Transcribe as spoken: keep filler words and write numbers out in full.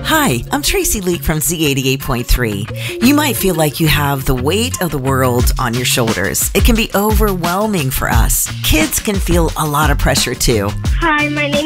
Hi, I'm Tracy Leak from Z eighty-eight point three. You might feel like you have the weight of the world on your shoulders. It can be overwhelming for us. Kids can feel a lot of pressure too. Hi, my name